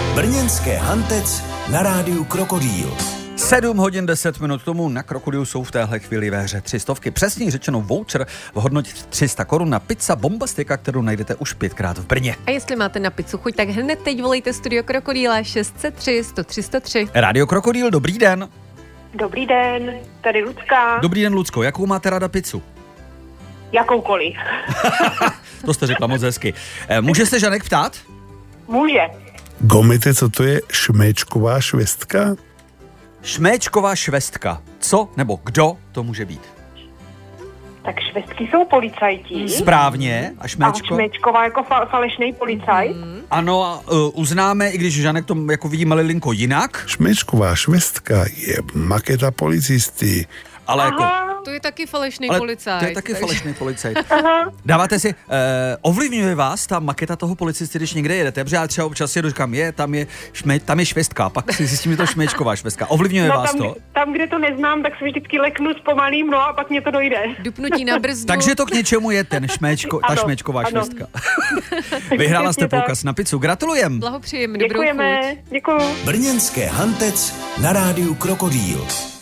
Brněnské Hantec na rádiu Krokodýl. 7 hodin 10 minut tomu na Krokodilu jsou v téhle chvíli ve hře 300. Přesně řečeno voucher v hodnotě 300 korun na pizza Bombastika, kterou najdete už 5krát v Brně. A jestli máte na pizzu chuť, tak hned teď volejte Studio Krokodýla 603 103 103. Rádio Krokodýl, dobrý den. Dobrý den, tady Lucka. Dobrý den, Lucko, jakou máte ráda pizzu? Jakoukoliv. To jste řekla moc hezky. Může se Žanek ptát? Může. Gomite, co to je šméčková švestka? Šméčková švestka. Co nebo kdo to může být? Tak švestky jsou policajti. Správně. A šméčko? A šméčková jako falešný policajt. Ano, a uznáme, i když Žanek to jako vidí malilinko jinak. Šméčková švestka je maketa policisty. Ale jako... To je taky falešný Ale policajt. to je taky falešný policajt. Aha. Dáváte si, ovlivňuje vás ta maketa toho policisty, když někde jedete? Protože já třeba občas jedu, říkám, tam je švestka, pak si zjistím, že to je šméčková švestka. Ovlivňuje vás to? Tam, kde to neznám, tak se vždycky leknu, zpomalím, no a pak mě to dojde. Dupnutí na brzdu. Takže to k něčemu je ta Ano, šméčková ano. švestka. Vyhrála jste Přesně tak. poukaz na pizzu. Gratulujem. Blahopřejeme, dobrou Děkujeme, chuť. děkuju. Brněnské Hantec na rádiu Krokodýl.